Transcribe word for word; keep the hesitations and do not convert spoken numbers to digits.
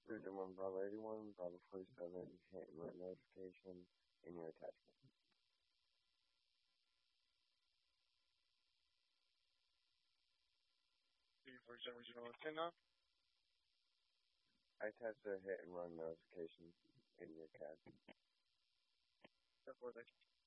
Cruiser one Bravo eighty-one, Bravo forty-seven, hit and run notification in your attachment. B forty-seven Regional Antenna. I attached a hit and run notification in your C A D. Step four, thank you.